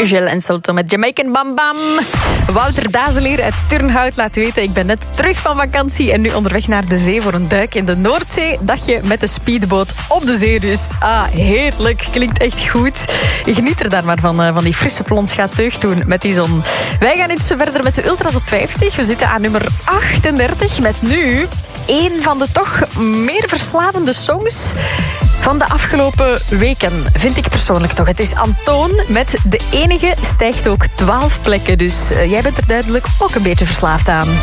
Gilles en Sultan met Jamaican Bam Bam. Wouter Dazelier uit Turnhout laat weten: ik ben net terug van vakantie en nu onderweg naar de zee voor een duik in de Noordzee. Dagje met de speedboot op de zee dus. Heerlijk. Klinkt echt goed. Geniet er daar maar van die frisse plons. Gaat deugd doen met die zon. Wij gaan iets verder met de Ultra Top 50. We zitten aan nummer 38 met nu een van de toch meer verslavende songs van de afgelopen weken, vind ik persoonlijk toch. Het is Antoon met De Enige stijgt ook 12 plekken. Dus jij bent er duidelijk ook een beetje verslaafd aan.